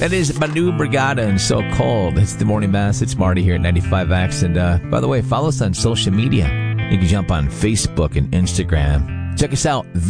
That is Manu Brigada and So Cold. It's the Morning Mass. It's Marty here at 95X. And by the way, follow us on social media. You can jump on Facebook and Instagram. Check us out.